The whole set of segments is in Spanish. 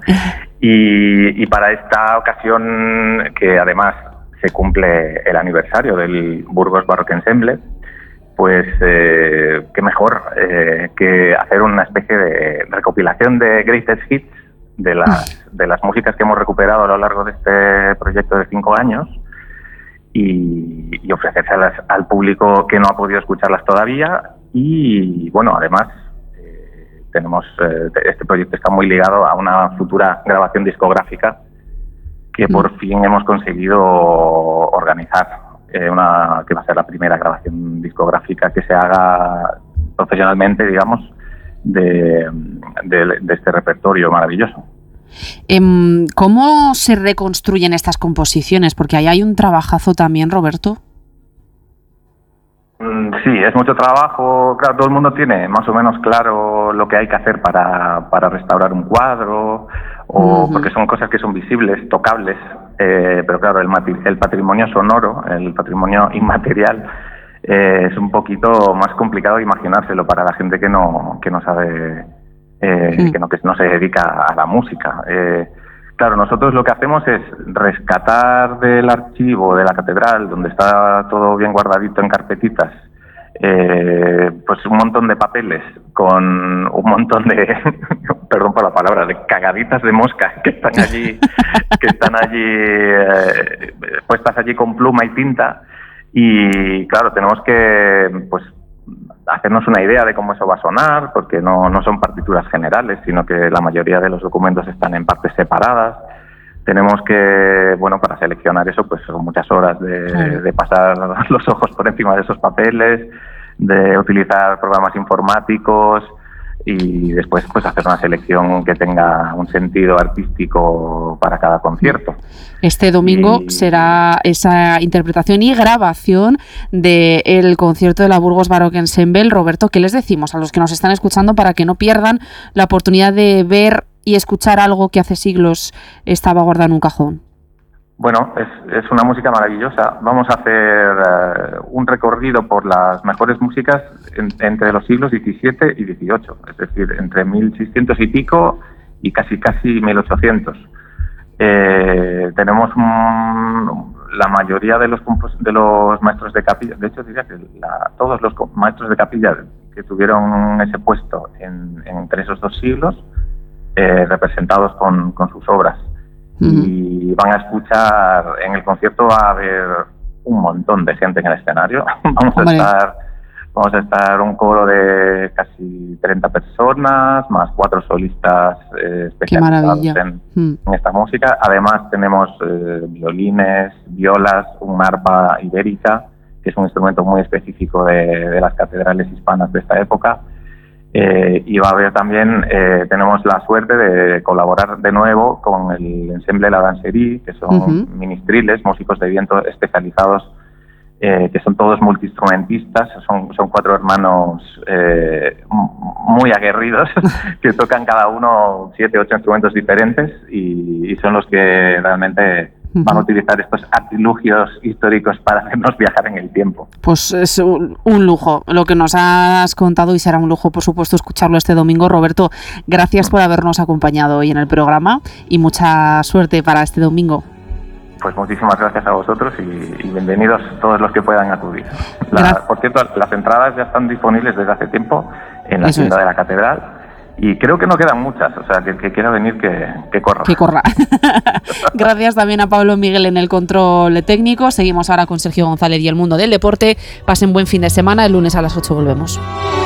Y para esta ocasión, que además se cumple el aniversario del Burgos Baroque Ensemble, pues qué mejor que hacer una especie de recopilación de greatest hits de las músicas que hemos recuperado a lo largo de este proyecto de 5 años y ofrecérselas al público que no ha podido escucharlas todavía. Y bueno, además tenemos este proyecto está muy ligado a una futura grabación discográfica que por fin hemos conseguido organizar, que va a ser la primera grabación discográfica que se haga profesionalmente, digamos, de este repertorio maravilloso. ¿Cómo se reconstruyen estas composiciones? Porque ahí hay un trabajazo también, Roberto. Sí, es mucho trabajo. Claro, todo el mundo tiene más o menos claro lo que hay que hacer para restaurar un cuadro, porque son cosas que son visibles, tocables, pero claro, el patrimonio sonoro, el patrimonio inmaterial, es un poquito más complicado de imaginárselo para la gente que no sabe, que no se dedica a la música. Claro, nosotros lo que hacemos es rescatar del archivo de la catedral, donde está todo bien guardadito en carpetitas, pues un montón de papeles con un montón de, perdón por la palabra, de cagaditas de mosca que están allí puestas allí con pluma y tinta. Y claro, tenemos que pues hacernos una idea de cómo eso va a sonar, porque no son partituras generales, sino que la mayoría de los documentos están en partes separadas. Tenemos que, para seleccionar eso, pues son muchas horas de pasar los ojos por encima de esos papeles, de utilizar programas informáticos y después pues hacer una selección que tenga un sentido artístico para cada concierto. Este domingo será esa interpretación y grabación del concierto de la Burgos Baroque Ensemble. Roberto, ¿qué les decimos a los que nos están escuchando para que no pierdan la oportunidad de ver y escuchar algo que hace siglos estaba guardado en un cajón? Bueno, es una música maravillosa. Vamos a hacer un recorrido por las mejores músicas entre los siglos XVII y XVIII, es decir, entre 1600 y pico y casi 1800. Tenemos la mayoría de los maestros de capilla, de hecho diría que todos los maestros de capilla que tuvieron ese puesto entre esos 2 siglos, representados con sus obras. Y van a escuchar, en el concierto va a haber un montón de gente en el escenario. Vamos a estar un coro de casi 30 personas, más 4 solistas especializados en esta música. Además tenemos violines, violas, un arpa ibérica, que es un instrumento muy específico de las catedrales hispanas de esta época. Y va a haber también, tenemos la suerte de colaborar de nuevo con el ensemble La Danserie, que son ministriles, músicos de viento especializados, que son todos multiinstrumentistas, son 4 hermanos muy aguerridos que tocan cada uno 7, 8 instrumentos diferentes y son los que realmente van a utilizar estos artilugios históricos para hacernos viajar en el tiempo. Pues es un lujo lo que nos has contado y será un lujo, por supuesto, escucharlo este domingo. Roberto, gracias por habernos acompañado hoy en el programa y mucha suerte para este domingo. Pues muchísimas gracias a vosotros y bienvenidos todos los que puedan acudir. Por cierto, las entradas ya están disponibles desde hace tiempo en la tienda de la catedral. Y creo que no quedan muchas, o sea, que el que quiera venir que corra. Que corra. Gracias también a Pablo Miguel en el control técnico. Seguimos ahora con Sergio González y el mundo del deporte. Pasen buen fin de semana. El lunes a las 8 volvemos.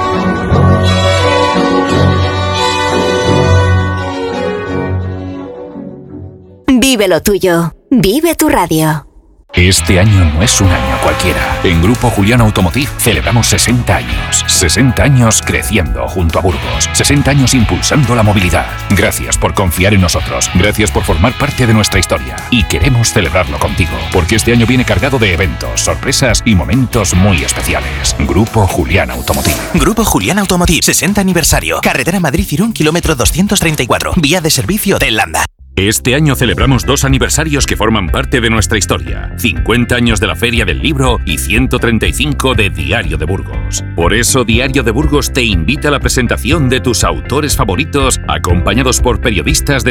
Vive lo tuyo. Vive tu radio. Este año no es un año cualquiera. En Grupo Julián Automotive celebramos 60 años. 60 años creciendo junto a Burgos. 60 años impulsando la movilidad. Gracias por confiar en nosotros. Gracias por formar parte de nuestra historia. Y queremos celebrarlo contigo, porque este año viene cargado de eventos, sorpresas y momentos muy especiales. Grupo Julián Automotive. Grupo Julián Automotive, 60 aniversario. Carretera Madrid-Irún, kilómetro 234. Vía de servicio de Landa. Este año celebramos 2 aniversarios que forman parte de nuestra historia. 50 años de la Feria del Libro y 135 de Diario de Burgos. Por eso Diario de Burgos te invita a la presentación de tus autores favoritos, acompañados por periodistas de